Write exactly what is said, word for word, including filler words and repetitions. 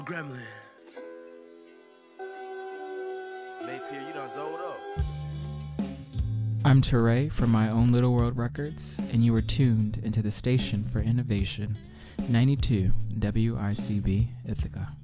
Gremlin. Maytier, you done zoned up. I'm Teray from My Own Little World Records, and you are tuned into the station for innovation, ninety-two W I C B Ithaca.